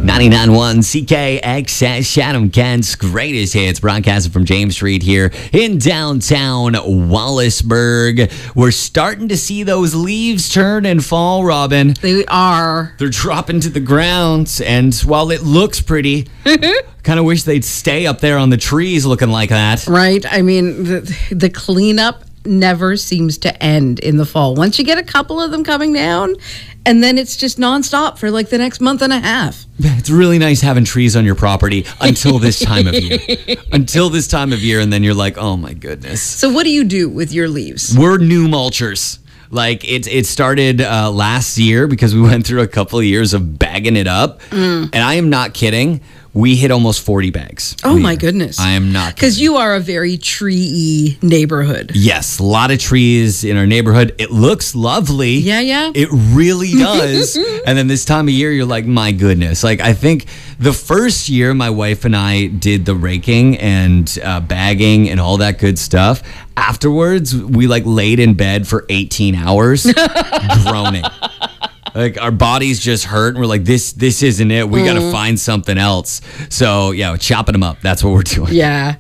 99.1 CKXS, Chatham, Kent's greatest hits, broadcasting from James Street here in downtown Wallaceburg. We're starting to see those leaves turn and fall, Robin. They are. They're dropping to the ground, and while it looks pretty, kind of wish they'd stay up there on the trees looking like that. Right? I mean, the cleanup never seems to end in the fall. Once you get a couple of them coming down, and then it's just nonstop for like the next month and a half. It's really nice having trees on your property until this time of year. Until this time of year, and then you're like, oh my goodness. So what do you do with your leaves? We're new mulchers. Like, it started last year because we went through a couple of years of bagging it up. And I am not kidding. We hit almost 40 bags. Oh, my goodness. I am not kidding. Because you are a very tree-y neighborhood. Yes, a lot of trees in our neighborhood. It looks lovely. Yeah. It really does. And then this time of year, you're like, my goodness. Like, I think the first year my wife and I did the raking and bagging and all that good stuff. Afterwards, we like laid in bed for 18 hours groaning. Like, our bodies just hurt, and we're like, this isn't it. We got to find something else. So, yeah, chopping them up. That's what we're doing. Yeah.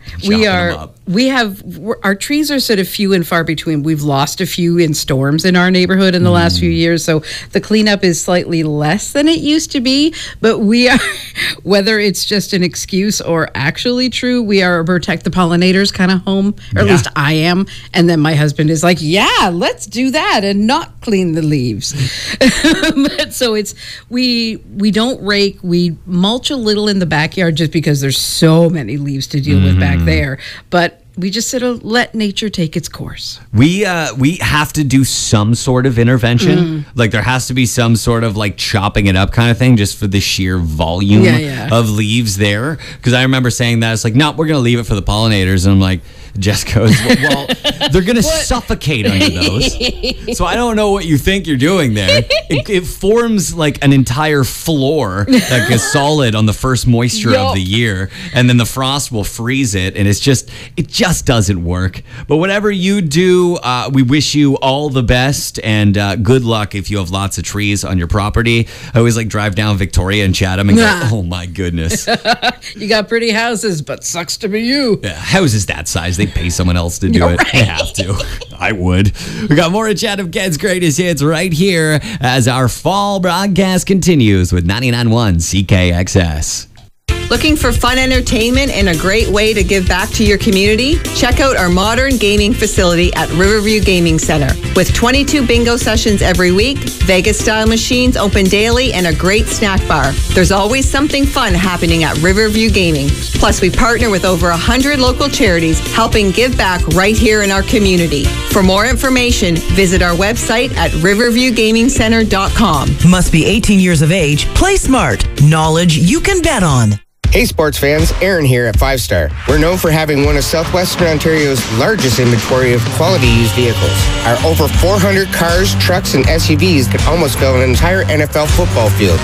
Chopping Our trees are sort of few and far between. We've lost a few in storms in our neighborhood in the last few years. So the cleanup is slightly less than it used to be. But we are, whether it's just an excuse or actually true, we are a protect the pollinators kind of home. Or at least I am. And then my husband is like, yeah, let's do that and not clean the leaves. So we don't rake. We mulch a little in the backyard just because there's so many leaves to deal with back there. But we just sort of let nature take its course. We have to do some sort of intervention. Like, there has to be some sort of like chopping it up kind of thing, just for the sheer volume of leaves there. Because I remember saying that. It's like, no, we're going to leave it for the pollinators. And I'm like, Jessica goes, well, they're going to suffocate under those. So I don't know what you think you're doing there. It forms like an entire floor, like a solid on the first moisture of the year. And then the frost will freeze it. And it just doesn't work. But whatever you do, we wish you all the best and good luck if you have lots of trees on your property. I always like drive down Victoria and Chatham and go, oh my goodness. You got pretty houses, but sucks to be you. Yeah, houses that size, they pay someone else to do it. Right. They have to. I would. We got more of Chatham Kent's greatest hits right here as our fall broadcast continues with 99.1 CKXS. Looking for fun entertainment and a great way to give back to your community? Check out our modern gaming facility at Riverview Gaming Center. With 22 bingo sessions every week, Vegas-style machines open daily, and a great snack bar. There's always something fun happening at Riverview Gaming. Plus, we partner with over 100 local charities helping give back right here in our community. For more information, visit our website at riverviewgamingcenter.com. Must be 18 years of age. Play smart. Knowledge you can bet on. Hey sports fans, Aaron here at 5 Star. We're known for having one of Southwestern Ontario's largest inventory of quality used vehicles. Our over 400 cars, trucks, and SUVs can almost fill an entire NFL football field.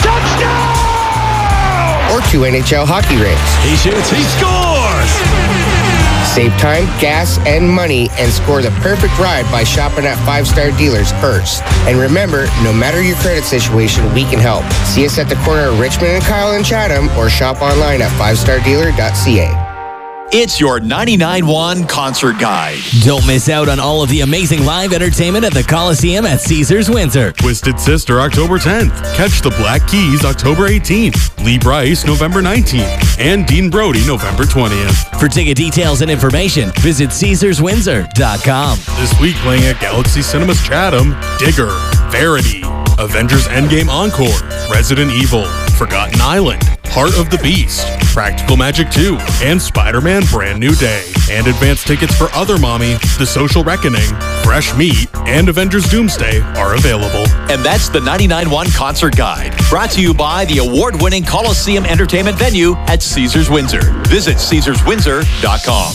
Touchdown! Or 2 NHL hockey rinks. He shoots, he scores! Save time, gas, and money and score the perfect ride by shopping at 5 Star dealers first. And remember, no matter your credit situation, we can help. See us at the corner of Richmond and Kyle in Chatham or shop online at 5stardealer.ca. It's your 99.1 Concert Guide. Don't miss out on all of the amazing live entertainment at the Coliseum at Caesars Windsor. Twisted Sister, October 10th. Catch the Black Keys, October 18th. Lee Bryce, November 19th. And Dean Brody, November 20th. For ticket details and information, visit CaesarsWindsor.com. This week playing at Galaxy Cinemas Chatham, Digger, Verity, Avengers Endgame Encore, Resident Evil, Forgotten Island, Heart of the Beast, Practical Magic 2, and Spider-Man Brand New Day. And advance tickets for Other Mommy, The Social Reckoning, Fresh Meat, and Avengers Doomsday are available. And that's the 99.1 Concert Guide, brought to you by the award-winning Coliseum Entertainment venue at Caesars Windsor. Visit CaesarsWindsor.com.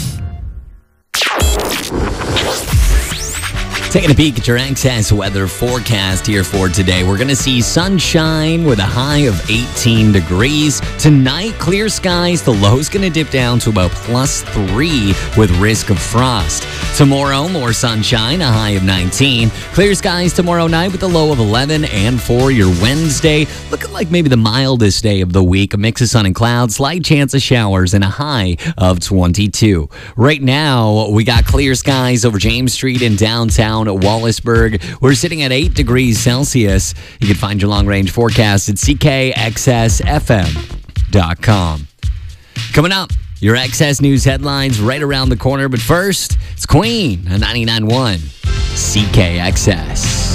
Taking a peek at your access weather forecast here for today. We're going to see sunshine with a high of 18 degrees. Tonight, clear skies. The low's going to dip down to about +3 with risk of frost. Tomorrow, more sunshine, a high of 19. Clear skies tomorrow night with a low of 11. And for your Wednesday, looking like maybe the mildest day of the week. A mix of sun and clouds, slight chance of showers, and a high of 22. Right now, we got clear skies over James Street in downtown Wallaceburg. We're sitting at 8 degrees Celsius. You can find your long-range forecast at ckxsfm.com. Coming up, your XS News headlines right around the corner. But first, it's Queen on 99.1 CKXS.